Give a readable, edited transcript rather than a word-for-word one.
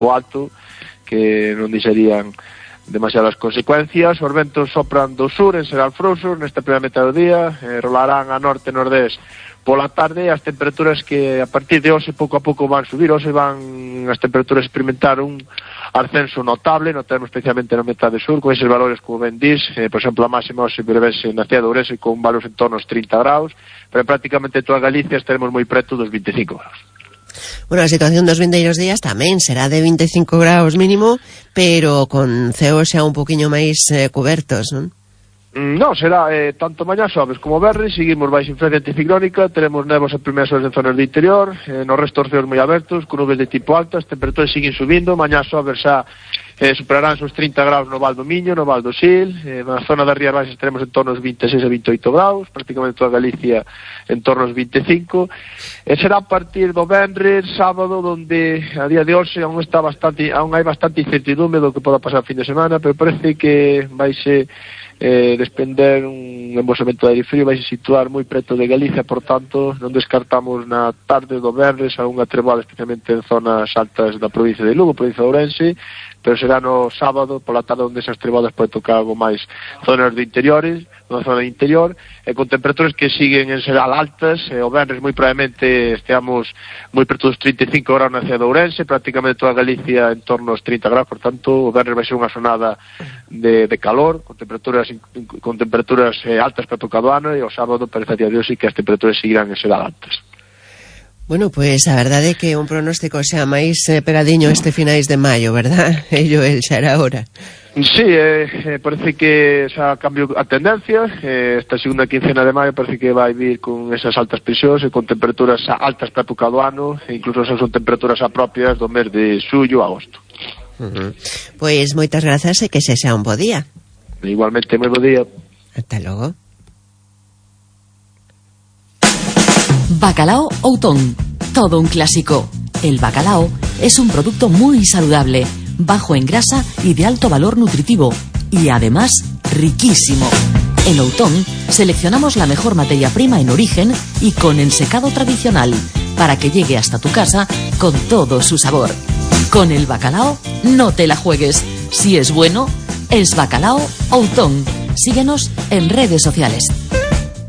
alto, que non dixerían demasiadas consecuencias. Os ventos sopran do sur en Serral Frouxos nesta primeira metade do día, rolarán a norte e nordés pola tarde. As temperaturas que a partir de hoxe pouco a pouco van subir. Hoxe van as temperaturas experimentar un ascenso notable, notamos especialmente na metade sur, con eses valores como ben dis, por exemplo a máxima hoxe prevese na cidade de Ourense con valores en torno aos 30 graus, pero prácticamente toda Galicia estaremos moi preto dos 25 graus. Bueno, a situación dos vindeiros días tamén será de 25 graus mínimo, pero con ceos xa un poquinho máis cobertos, non? Non, será tanto mañá xoves como verres, seguimos baixo influencia anticiclónica, teremos nevos en primeiras horas en zonas do interior, no resto os ceos moi abertos, con nubes de tipo alto, as temperaturas siguen subindo, mañá xoves xa superarán os 30 graus no Val do Miño, no Val do Sil, na zona das Rías Baixas teremos en torno aos 26 a 28 graus, prácticamente toda Galicia en torno aos 25, e será a partir do venres, sábado, donde a día de hoxe aún hai bastante incertidumbre do que poda pasar a fin de semana, pero parece que vaise despender un embosamento de aire frío, vai se situar moi preto de Galicia, por tanto non descartamos na tarde do venres algunha treboada, especialmente en zonas altas da provincia de Lugo, provincia de Ourense, pero será no sábado pola tarde onde esas treboadas pode tocar algo máis zonas de interiores, na zona de interior, e con temperaturas que siguen en Serral altas, o venres moi probablemente esteamos moi preto dos 35 graus na cidade de Ourense, prácticamente toda Galicia en torno aos 30 graus, por tanto o venres vai ser unha xornada de calor, con temperaturas altas para todo o ano, e o sábado parece a día de hoxe que as temperaturas seguirán en Serral altas. Bueno, pues a verdade é que un pronóstico xa máis pegadiño este finais de maio, verdad? Ello xa era hora. Sí, parece que xa cambio a tendencia, esta segunda quincena de maio parece que vai vir con esas altas presións e con temperaturas altas para época do ano, e incluso xa son temperaturas propias do mes de xullo a agosto. Pois moitas grazas e que xa un bo día. Igualmente, moi bo día. Hasta logo. Bacalao Outón, todo un clásico. El bacalao es un producto muy saludable, bajo en grasa y de alto valor nutritivo, y además riquísimo. En Outón seleccionamos la mejor materia prima en origen y con ensecado tradicional, para que llegue hasta tu casa con todo su sabor. Con el bacalao no te la juegues. Si es bueno, es Bacalao Outón. Síguenos en redes sociales.